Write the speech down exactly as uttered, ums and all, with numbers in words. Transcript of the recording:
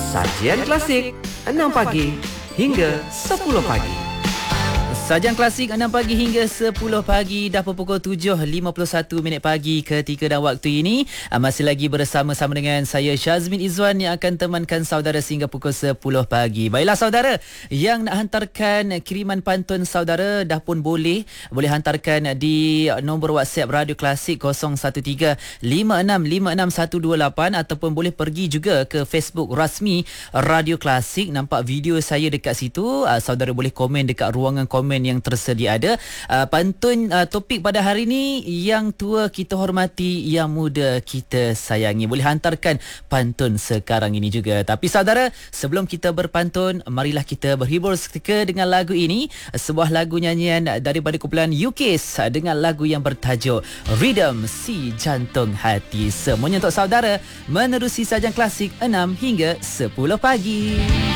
Sajian klasik enam pagi hingga sepuluh pagi. Sajian klasik enam pagi hingga sepuluh pagi. Dah pukul tujuh lima puluh satu minit pagi ketika dan waktu ini. Masih lagi bersama-sama dengan saya Syazmin Izwan yang akan temankan saudara sehingga pukul sepuluh pagi. Baiklah saudara, yang nak hantarkan kiriman pantun saudara dah pun boleh. Boleh hantarkan di nombor WhatsApp Radio Klasik kosong satu tiga lima enam lima enam satu dua lapan ataupun boleh pergi juga ke Facebook rasmi Radio Klasik. Nampak video saya dekat situ. Saudara boleh komen dekat ruangan komen yang tersedia ada. Uh, pantun uh, topik pada hari ini, yang tua kita hormati, yang muda kita sayangi. Boleh hantarkan pantun sekarang ini juga. Tapi saudara, sebelum kita berpantun, marilah kita berhibur seketika dengan lagu ini. Sebuah lagu nyanyian daripada kumpulan U K S dengan lagu yang bertajuk Rhythm Si Jantung Hati. Semuanya untuk saudara menerusi sajian klasik enam hingga sepuluh pagi.